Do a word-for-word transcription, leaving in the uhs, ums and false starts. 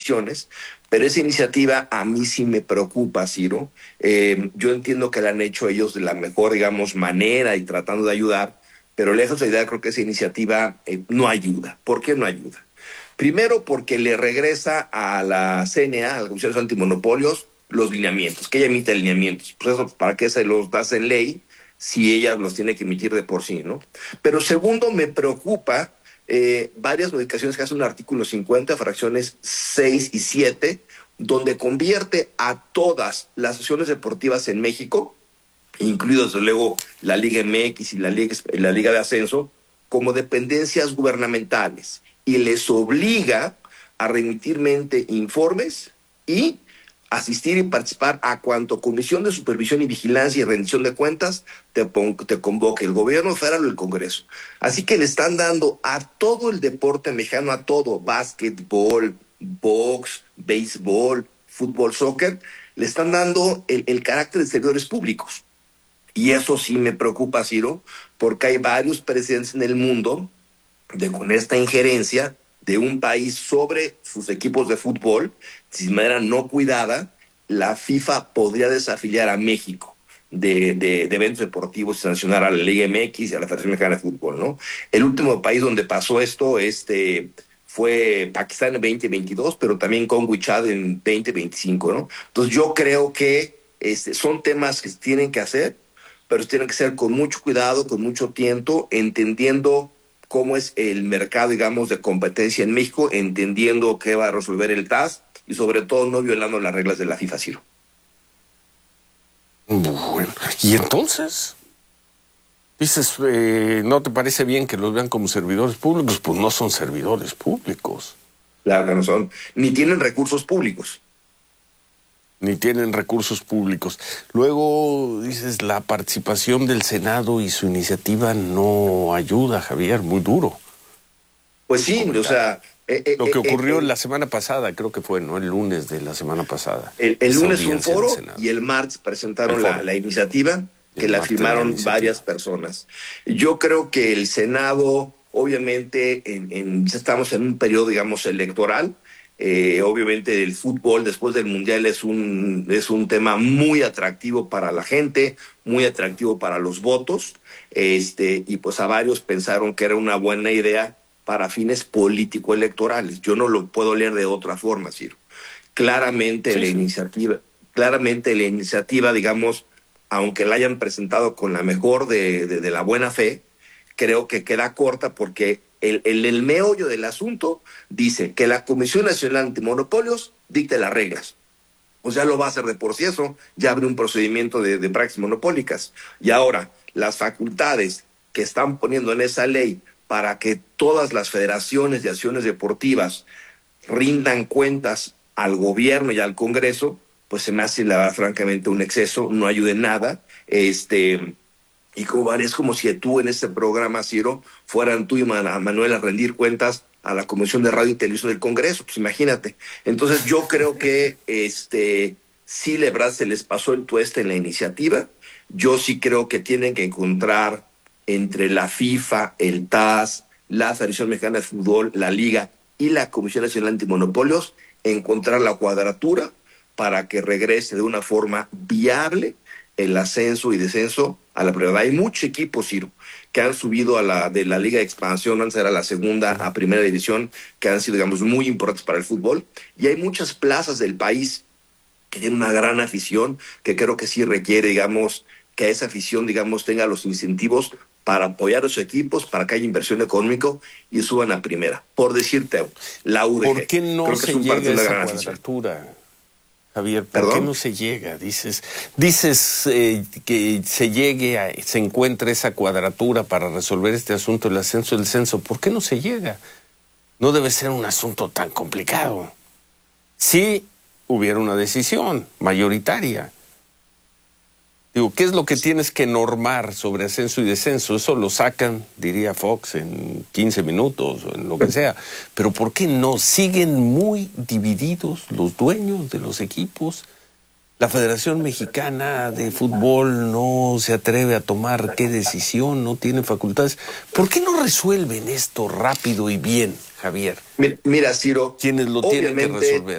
decisiones, pero esa iniciativa a mí sí me preocupa, Ciro. Eh, yo entiendo que la han hecho ellos de la mejor, digamos, manera y tratando de ayudar, pero lejos de ayudar, creo que esa iniciativa eh, no ayuda. ¿Por qué no ayuda? Primero, porque le regresa a la C N A, a la Comisión de Antimonopolios, los lineamientos, que ella emite lineamientos. Pues eso, ¿para qué se los das en ley si ella los tiene que emitir de por sí, ¿no? Pero segundo, me preocupa eh, varias modificaciones que hace un artículo cincuenta, fracciones seis y siete, donde convierte a todas las asociaciones deportivas en México, incluidos desde luego la Liga M X y la Liga, la Liga de Ascenso, como dependencias gubernamentales y les obliga a remitir mente informes y asistir y participar a cuanto Comisión de Supervisión y Vigilancia y Rendición de Cuentas te, te convoque el gobierno federal o el Congreso. Así que le están dando a todo el deporte mexicano, a todo, básquetbol, box, béisbol, fútbol, soccer, le están dando el, el carácter de servidores públicos. Y eso sí me preocupa, Ciro, porque hay varios presidentes en el mundo de con esta injerencia de un país sobre sus equipos de fútbol, si de manera no cuidada, la FIFA podría desafiliar a México de, de, de eventos deportivos y sancionar a la Liga M X y a la Federación Mexicana de Fútbol, ¿no? El último país donde pasó esto este, fue Pakistán en veinte veintidós, pero también Congo y Chad en veinte veinticinco, ¿no? Entonces yo creo que este, son temas que se tienen que hacer, pero tienen que ser con mucho cuidado, con mucho tiento, entendiendo cómo es el mercado, digamos, de competencia en México, entendiendo qué va a resolver el T A S y sobre todo no violando las reglas de la FIFA, Ciro. Bueno, y entonces, dices, eh, ¿no te parece bien que los vean como servidores públicos? Pues no son servidores públicos. Claro que no son, ni tienen recursos públicos. Ni tienen recursos públicos. Luego, dices, la participación del Senado y su iniciativa no ayuda, Javier, muy duro. Pues sí, o sea... Eh, eh, Lo que ocurrió eh, la semana pasada, creo que fue, ¿no? El lunes de la semana pasada. El, el lunes un foro y el martes presentaron la, la iniciativa que la firmaron la varias personas. Yo creo que el Senado, obviamente, en, en, estamos en un periodo, digamos, electoral. Eh, obviamente el fútbol después del Mundial es un, es un tema muy atractivo para la gente, muy atractivo para los votos, este, y pues a varios pensaron que era una buena idea para fines político-electorales. Yo no lo puedo leer de otra forma, Ciro. Claramente sí, la sí. iniciativa, claramente la iniciativa, digamos, aunque la hayan presentado con la mejor de, de, de la buena fe, creo que queda corta porque el, el, el meollo del asunto dice que la Comisión Nacional Antimonopolios dicte las reglas. O sea, lo va a hacer de por sí eso, ya abre un procedimiento de, de prácticas monopólicas. Y ahora, las facultades que están poniendo en esa ley para que todas las federaciones de acciones deportivas rindan cuentas al gobierno y al Congreso, pues se me hace, la verdad, francamente, un exceso, no ayude en nada. Este... Y como es como si tú en este programa, Ciro, fueran tú y Manuel a rendir cuentas a la Comisión de Radio y Televisión del Congreso, pues imagínate. Entonces yo creo que este, sí, la verdad, se les pasó el tueste en la iniciativa. Yo sí creo que tienen que encontrar entre la FIFA, el T A S, la Federación Mexicana de Fútbol, la Liga y la Comisión Nacional Antimonopolios, encontrar la cuadratura para que regrese de una forma viable el ascenso y descenso a la prueba. Hay muchos equipos, Ciro, que han subido a la de la Liga de Expansión, antes era la segunda a primera división, que han sido, digamos, muy importantes para el fútbol, y hay muchas plazas del país que tienen una gran afición, que creo que sí requiere, digamos, que esa afición, digamos, tenga los incentivos para apoyar a los equipos, para que haya inversión económica y suban a primera. Por decirte, la U D G. ¿Por qué no creo que se es un llega a esa cuadratura? Javier, ¿por ¿Perdón? qué no se llega? Dices, dices eh, que se llegue, a, se encuentre esa cuadratura para resolver este asunto del ascenso y el descenso. ¿Por qué no se llega? No debe ser un asunto tan complicado. Si hubiera una decisión mayoritaria. Digo, ¿qué es lo que tienes que normar sobre ascenso y descenso? Eso lo sacan, diría Fox, en quince minutos o en lo que sea. Pero ¿por qué no? Siguen muy divididos los dueños de los equipos. La Federación Mexicana de Fútbol no se atreve a tomar qué decisión, no tiene facultades. ¿Por qué no resuelven esto rápido y bien, Javier? Mira, Ciro, quienes lo tienen que resolver.